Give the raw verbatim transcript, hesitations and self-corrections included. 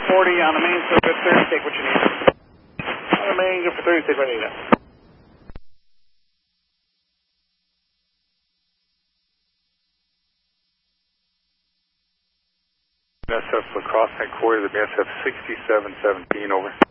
forty on the main circuit, thirty, take what you need. On the main, go for thirty, take what you need. S F La Crosse headquarters, W S F sixty-seven seventeen, over.